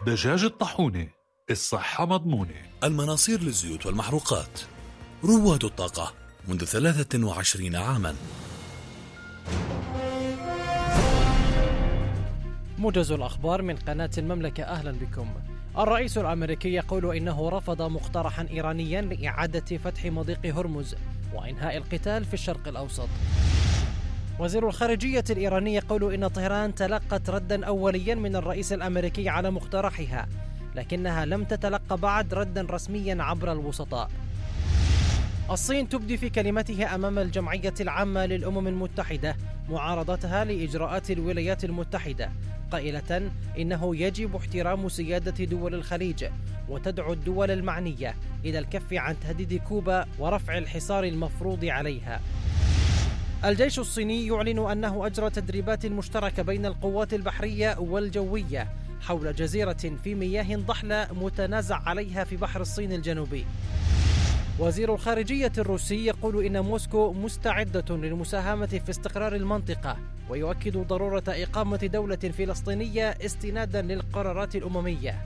دجاج الطاحونة، الصحة مضمونة. المناصير للزيوت والمحروقات، رواد الطاقة منذ 23 عاما. موجز الأخبار من قناة المملكة، أهلا بكم. الرئيس الأمريكي يقول إنه رفض مقترحا إيرانيا لإعادة فتح مضيق هرمز وإنهاء القتال في الشرق الأوسط. وزير الخارجية الإيراني يقول إن طهران تلقت ردا أوليا من الرئيس الأمريكي على مقترحها، لكنها لم تتلقى بعد ردا رسميا عبر الوسطاء. الصين تبدي في كلمتها أمام الجمعية العامة للأمم المتحدة معارضتها لإجراءات الولايات المتحدة، قائلة إنه يجب احترام سيادة دول الخليج، وتدعو الدول المعنية إلى الكف عن تهديد كوبا ورفع الحصار المفروض عليها. الجيش الصيني يعلن أنه أجرى تدريبات مشتركة بين القوات البحرية والجوية حول جزيرة في مياه ضحلة متنازع عليها في بحر الصين الجنوبي. وزير الخارجية الروسي يقول إن موسكو مستعدة للمساهمة في استقرار المنطقة، ويؤكد ضرورة إقامة دولة فلسطينية استنادا للقرارات الأممية.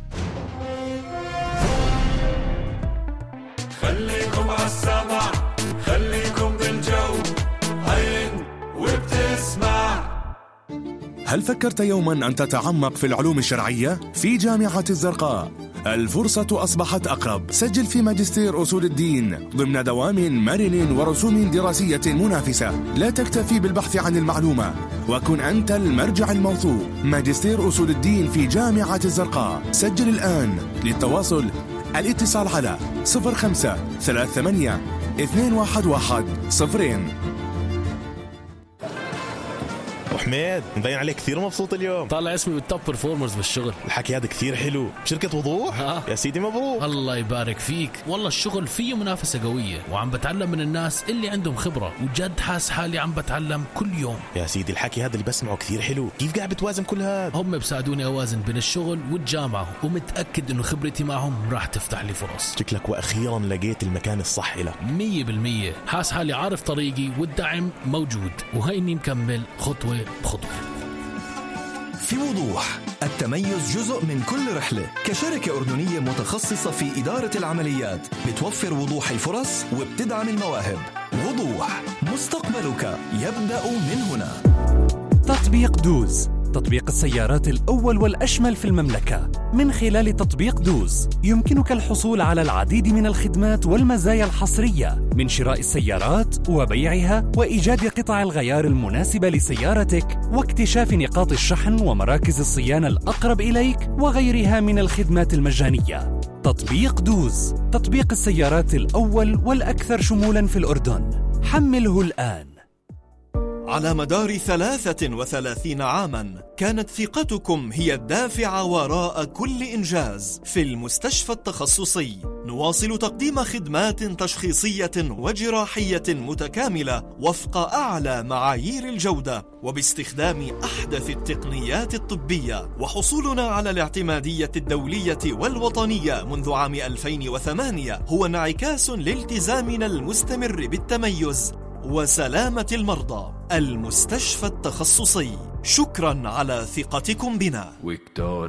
خليكم عالسمع، خليكم بالجو، عين وبتسمع. هل فكرت يوما أن تتعمق في العلوم الشرعية؟ في جامعة الزرقاء الفرصة أصبحت أقرب. سجل في ماجستير أصول الدين ضمن دوام مرن ورسوم دراسية منافسة. لا تكتفي بالبحث عن المعلومة، وكن أنت المرجع الموثوق. ماجستير أصول الدين في جامعة الزرقاء. سجل الآن. للتواصل الاتصال على 0538-211-0. حميد، مبين عليك كثير مبسوط اليوم. طالع اسمي بالتوب برفورمرز بالشغل. الحكي هذا كثير حلو. بشركة وضوح؟ يا سيدي مبروك. الله يبارك فيك. والله الشغل فيه منافسة قوية، وعم بتعلم من الناس اللي عندهم خبرة، وجد حاس حالي عم بتعلم كل يوم. يا سيدي الحكي هذا اللي بسمعه كثير حلو. كيف قاعد بتوازن كل هذا؟ هم بساعدوني أوازن بين الشغل والجامعة، ومتأكد إنه خبرتي معهم راح تفتح لي فرص. شكلك وأخيرا لقيت المكان الصح لك. 100%. حاس حالي عارف طريقي، والدعم موجود، وهيني مكمل خطوة بخطوة. في وضوح، التميز جزء من كل رحلة. كشركة أردنية متخصصة في إدارة العمليات، بتوفر وضوح الفرص وبتدعم المواهب. وضوح، مستقبلك يبدأ من هنا. تطبيق دوز، تطبيق السيارات الأول والأشمل في المملكة. من خلال تطبيق دوز يمكنك الحصول على العديد من الخدمات والمزايا الحصرية، من شراء السيارات وبيعها وإيجاد قطع الغيار المناسبة لسيارتك، واكتشاف نقاط الشحن ومراكز الصيانة الأقرب إليك، وغيرها من الخدمات المجانية. تطبيق دوز، تطبيق السيارات الأول والأكثر شمولاً في الأردن. حمله الآن. على مدار 33 عاماً كانت ثقتكم هي الدافع وراء كل إنجاز. في المستشفى التخصصي نواصل تقديم خدمات تشخيصية وجراحية متكاملة وفق أعلى معايير الجودة، وباستخدام أحدث التقنيات الطبية. وحصولنا على الاعتمادية الدولية والوطنية منذ عام 2008 هو انعكاس لالتزامنا المستمر بالتميز وسلامة المرضى. المستشفى التخصصي، شكرا على ثقتكم بنا.